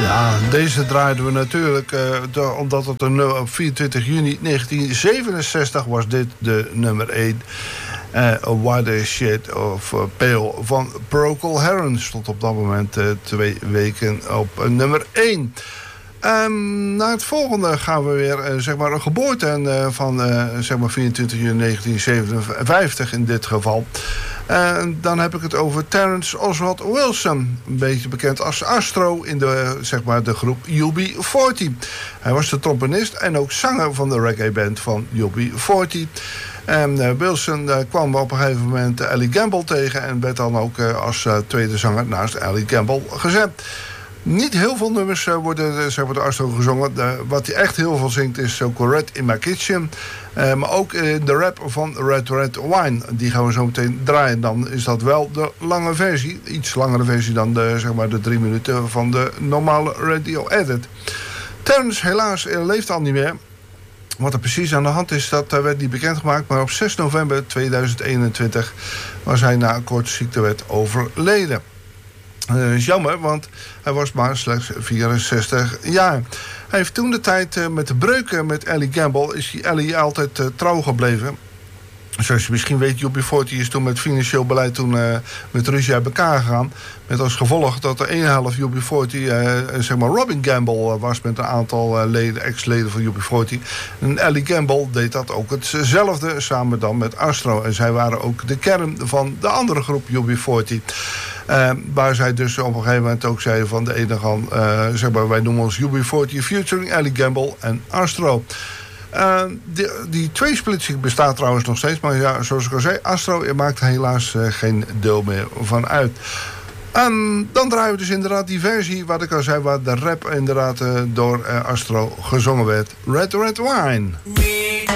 Ja, deze draaiden we natuurlijk omdat het op 24 juni 1967 was dit de nummer 1. What a Shade of Pale van Procol Harum stond op dat moment 2 weken op nummer 1. Naar het volgende gaan we weer, zeg maar, een geboorte van zeg maar 24 juni 1957 in dit geval. Dan heb ik het over Terence Oswald Wilson. Een beetje bekend als Astro in de, zeg maar, de groep UB40. Hij was de trombonist en ook zanger van de reggae-band van UB40. En Wilson kwam op een gegeven moment Ellie Gamble tegen en werd dan ook als tweede zanger naast Ellie Gamble gezet. Niet heel veel nummers worden zeg maar, door Astro gezongen. Wat hij echt heel veel zingt is So Correct in My Kitchen. Maar ook de rap van Red Red Wine. Die gaan we zo meteen draaien. Dan is dat wel de lange versie. Iets langere versie dan zeg maar de 3 minuten van de normale radio edit. Terence helaas leeft al niet meer. Wat er precies aan de hand is, dat werd niet bekendgemaakt. Maar op 6 november 2021 was hij na een korte ziektewet overleden. Is jammer, want hij was maar slechts 64 jaar. Hij heeft toen de tijd met de breuken met Ellie Gamble is hij Ellie altijd trouw gebleven. Zoals je misschien weet, UB40 is toen met financieel beleid met ruzie uit elkaar gegaan. Met als gevolg dat de ene helft UB40 zeg maar Robin Gamble was met een aantal ex-leden van UB40. En Ellie Gamble deed dat ook hetzelfde, samen dan met Astro. En zij waren ook de kern van de andere groep UB40. Waar zij dus op een gegeven moment ook zeiden van de ene kant, zeg maar, wij noemen ons UB40 featuring Ellie Gamble en Astro. Die tweesplitsing bestaat trouwens nog steeds, maar ja, zoals ik al zei, Astro maakt helaas geen deel meer van uit. Dan draaien we dus inderdaad die versie, wat ik al zei, waar de rap inderdaad door Astro gezongen werd. Red Red Wine.